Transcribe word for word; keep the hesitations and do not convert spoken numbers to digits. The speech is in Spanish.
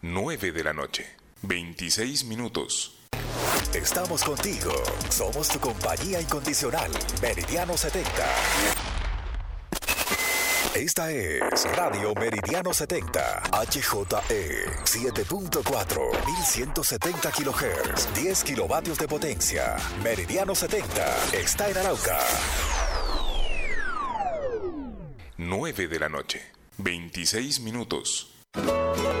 nueve de la noche, veintiséis minutos. Estamos contigo. Somos tu compañía incondicional. Meridiano setenta. Esta es Radio Meridiano setenta, H J E siete punto cuatro, mil ciento setenta kilohertz, diez kilovatios de potencia. Meridiano setenta está en Arauca. nueve de la noche, veintiséis minutos.